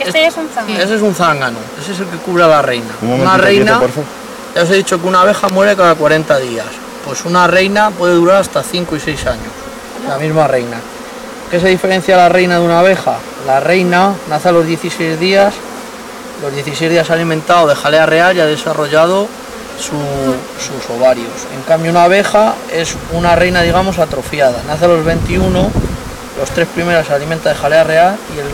Este es un zángano. Ese es un zángano, ese es el que cubre a la reina. Una reina, ya os he dicho que una abeja muere cada 40 días. Pues una reina puede durar hasta 5 y 6 años, la misma reina. ¿Qué se diferencia la reina de una abeja? La reina nace a los 16 días, los 16 días se ha alimentado de jalea real y ha desarrollado sus ovarios. En cambio una abeja es una reina, digamos, atrofiada, nace a los 21, los 3 primeros se alimenta de jalea real y el